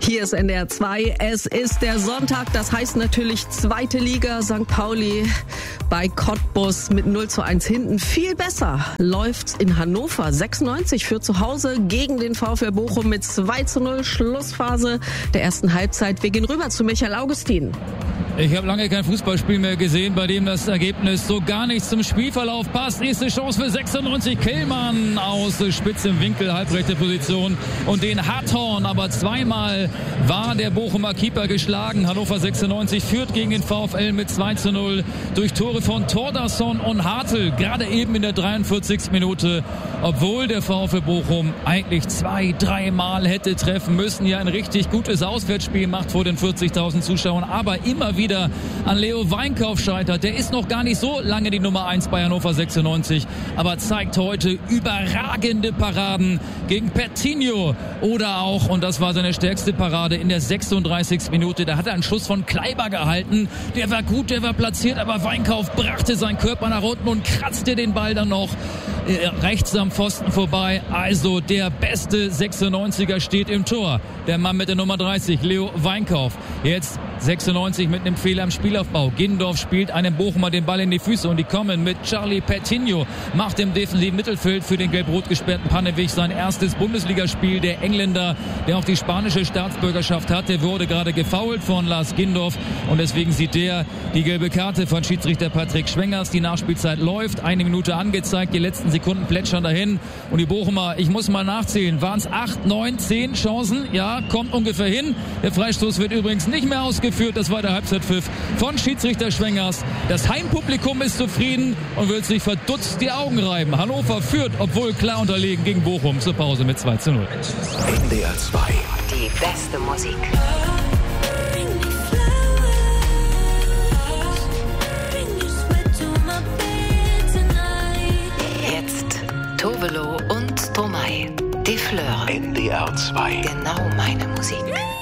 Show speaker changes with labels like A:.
A: Hier ist NDR 2. Es ist der Sonntag, das heißt natürlich zweite Liga. St. Pauli bei Cottbus mit 0:1 hinten. Viel besser läuft's in Hannover. 96 für zu Hause gegen den VfL Bochum mit 2:0. Schlussphase der ersten Halbzeit. Wir gehen rüber zu Michael Augustin.
B: Ich habe lange kein Fußballspiel mehr gesehen, bei dem das Ergebnis so gar nichts zum Spielverlauf passt. Nächste Chance für 96. Kellmann aus spitzem Winkel, halbrechte Position und den Harthorn. Aber zweimal war der Bochumer Keeper geschlagen. Hannover 96 führt gegen den VfL mit 2:0 durch Tore von Thordarson und Hartl. Gerade eben in der 43. Minute. Obwohl der VfL Bochum eigentlich 2-3 Mal hätte treffen müssen. Ja, ein richtig gutes Auswärtsspiel macht vor den 40.000 Zuschauern. Aber immer wieder an Leo Weinkauf scheitert. Der ist noch gar nicht so lange die Nummer 1 bei Hannover 96, aber zeigt heute überragende Paraden gegen Pertinho oder auch, und das war seine stärkste Parade, in der 36. Minute. Da hat er einen Schuss von Kleiber gehalten. Der war gut, der war platziert, aber Weinkauf brachte seinen Körper nach unten und kratzte den Ball dann noch rechts am Pfosten vorbei. Also der beste 96er steht im Tor. Der Mann mit der Nummer 30, Leo Weinkauf. Jetzt 96 mit einem Fehler im Spielaufbau. Gindorf spielt einem Bochumer den Ball in die Füße und die kommen mit Charlie Pertinho. Macht im defensiven Mittelfeld für den gelb-rot gesperrten Pannewig sein erstes Bundesligaspiel. Der Engländer, der auch die spanische Staatsbürgerschaft hat, der wurde gerade gefoult von Lars Gindorf und deswegen sieht der die gelbe Karte von Schiedsrichter Patrick Schwengers. Die Nachspielzeit läuft, 1 Minute angezeigt, die letzten Sekunden plätschern dahin und die Bochumer, ich muss mal nachzählen, waren es 8, 9, 10 Chancen? Ja, kommt ungefähr hin. Der Freistoß wird übrigens nicht mehr ausgeführt. Das war der Halbzeitpfiff von Schiedsrichter Schwengers. Das Heimpublikum ist zufrieden und will sich verdutzt die Augen reiben. Hannover führt, obwohl klar unterlegen gegen Bochum, zur Pause mit 2:0.
C: NDR 2.
D: Die beste Musik. Jetzt Tovelo und Stromae. Die Fleur.
C: NDR 2.
D: Genau meine Musik.